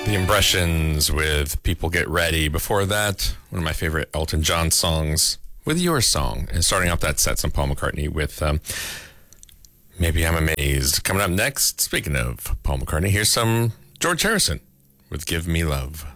The Impressions with People Get Ready. Before that, one of my favorite Elton John songs with Your Song. And starting off that set, some Paul McCartney with Maybe I'm Amazed. Coming up next, speaking of Paul McCartney, here's some George Harrison with Give Me Love.